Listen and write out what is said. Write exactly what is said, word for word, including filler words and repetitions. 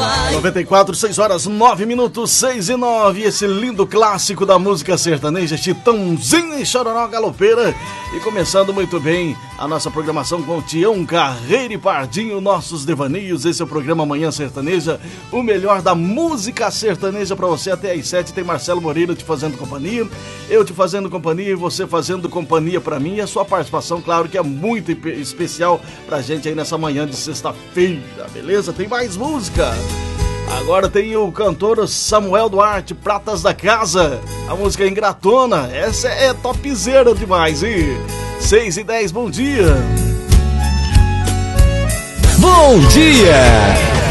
noventa e quatro, seis horas, nove minutos, seis e nove. Esse lindo clássico da música sertaneja, Chitãozinho e Chororó Galopeira. E começando muito bem a nossa programação com o Tião Carreiro e Pardinho, nossos devaneios. Esse é o programa Manhã Sertaneja, o melhor da música sertaneja pra você até às sete. Tem Marcelo Moreira te fazendo companhia, eu te fazendo companhia e você fazendo companhia pra mim. E a sua participação, claro, que é muito especial pra gente aí nessa manhã de sexta-feira, beleza? Tem mais música. Agora tem o cantor Samuel Duarte, Pratas da Casa, a música Ingratona. Essa é topzera demais, hein? seis e dez, bom dia. Bom dia!